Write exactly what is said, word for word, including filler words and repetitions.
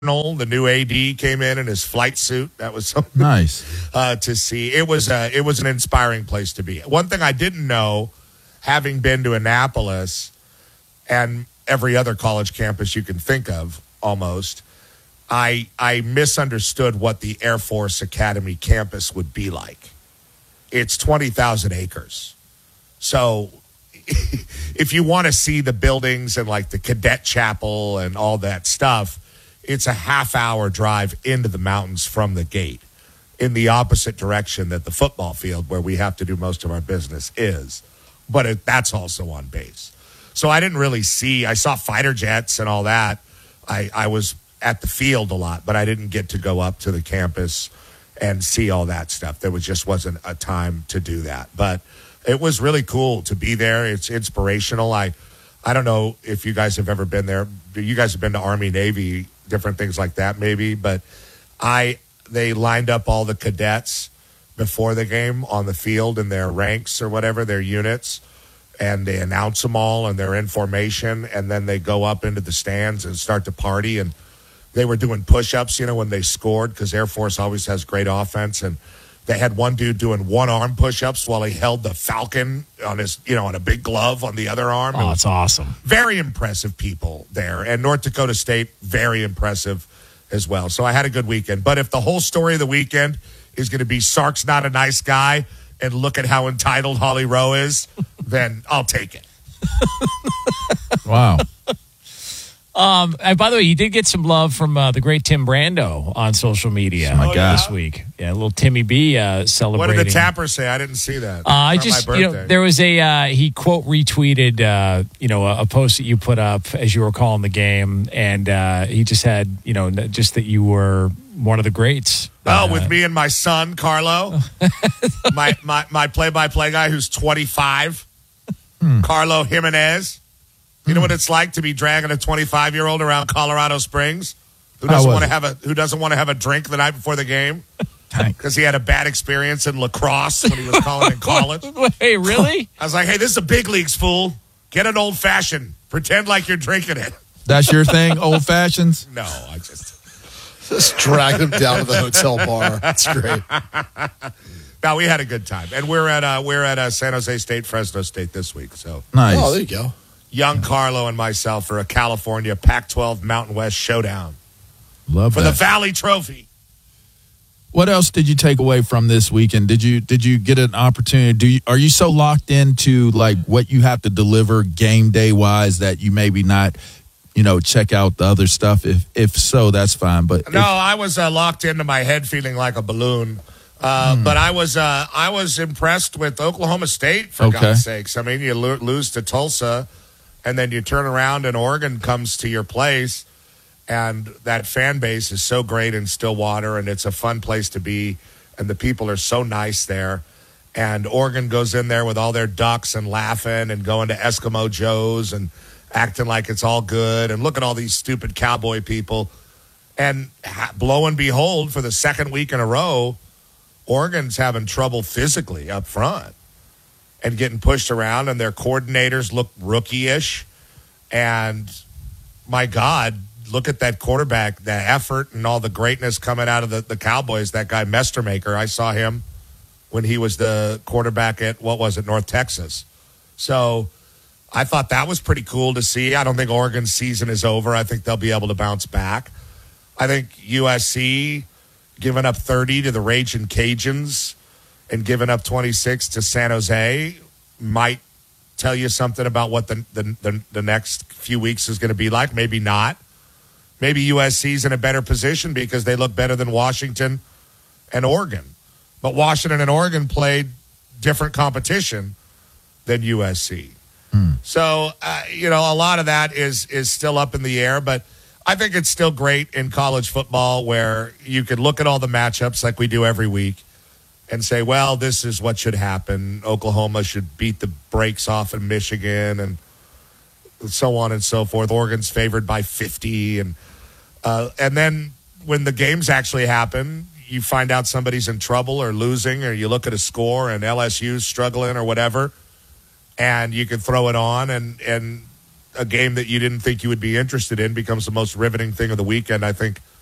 The new A D came in in his flight suit. That was something nice uh, to see. It was uh, it was an inspiring place to be. One thing I didn't know, having been to Annapolis and every other college campus you can think of, almost, I I misunderstood what the Air Force Academy campus would be like. It's twenty thousand acres, so if you want to see the buildings and like the cadet chapel and all that stuff, it's a half-hour drive into the mountains from the gate in the opposite direction that the football field where we have to do most of our business is. But it, that's also on base. So I didn't really see – I saw fighter jets and all that. I, I was at the field a lot, but I didn't get to go up to the campus and see all that stuff. There was just wasn't a time to do that. But it was really cool to be there. It's inspirational. I, I don't know if you guys have ever been there. You guys have been to Army, Navy, different things like that maybe, but I they lined up all the cadets before the game on the field in their ranks or whatever, their units, and they announce them all and they're in formation, and then they go up into the stands and start to party. And they were doing push-ups, you know, when they scored, because Air Force always has great offense, and they had one dude doing one-arm push-ups while he held the Falcon on his, you know, on a big glove on the other arm. Oh, that's awesome. Very impressive people there. And North Dakota State, very impressive as well. So I had a good weekend. But if the whole story of the weekend is going to be Sark's not a nice guy and look at how entitled Holly Rowe is, then I'll take it. Wow. Um, and by the way, he did get some love from uh, the great Tim Brando on social media Oh, yeah? this week. Yeah, a little Timmy B uh, celebrating. What did the tapper say? I didn't see that. Uh, I For just, my you know, birthday. there was a, uh, he quote retweeted, uh, you know, a, a post that you put up as you were calling the game. And uh, he just had, you know, just that you were one of the greats. Oh, uh, with me and my son, Carlo, my, my, my play-by-play guy who's twenty-five, Hmm. Carlo Jimenez. You know what it's like to be dragging a twenty-five-year-old around Colorado Springs who How doesn't was want to it? have a who doesn't want to have a drink the night before the game Tank. because he had a bad experience in lacrosse when he was calling in college. Hey, really? I was like, "Hey, this is a big leagues, fool. Get an old fashioned. Pretend like you're drinking it." That's your thing, old fashions? No, I just Just drag him down to the hotel bar. That's great. no. We had a good time, and we're at uh, we're at uh, San Jose State, Fresno State this week. So Nice. Oh, there you go. young Carlo and myself are a California Pac twelve Mountain West showdown Love for that. the Valley Trophy. What else did you take away from this weekend? Did you did you get an opportunity? Do you, are you so locked into like what you have to deliver game day wise that you maybe not, you know, check out the other stuff? If if so, that's fine. But No, if- I was uh, locked into my head, feeling like a balloon. Uh, Hmm. But I was uh, I was impressed with Oklahoma State, for Okay. God's sakes. I mean, you lo- lose to Tulsa, and then you turn around and Oregon comes to your place, and that fan base is so great in Stillwater, and it's a fun place to be, and the people are so nice there. And Oregon goes in there with all their ducks and laughing and going to Eskimo Joe's and acting like it's all good, and look at all these stupid cowboy people. And ha- lo and behold, for the second week in a row, Oregon's having trouble physically up front and getting pushed around, and their coordinators look rookie-ish. And my God, look at that quarterback, the effort and all the greatness coming out of the, the Cowboys. That guy, Mestermaker, I saw him when he was the quarterback at, what was it, North Texas. So I thought that was pretty cool to see. I don't think Oregon's season is over. I think they'll be able to bounce back. I think U S C giving up thirty to the Ragin' Cajuns and giving up twenty-six to San Jose might tell you something about what the the, the, the next few weeks is going to be like. Maybe not. Maybe U S C's in a better position because they look better than Washington and Oregon. But Washington and Oregon played different competition than U S C. Hmm. So, uh, you know, a lot of that is is still up in the air, but I think it's still great in college football where you can look at all the matchups like we do every week and say, well, this is what should happen. Oklahoma should beat the brakes off of Michigan and so on and so forth. Oregon's favored by fifty. And uh, and then when the games actually happen, you find out somebody's in trouble or losing, or you look at a score and L S U's struggling or whatever, and you can throw it on, and, and a game that you didn't think you would be interested in becomes the most riveting thing of the weekend, I think,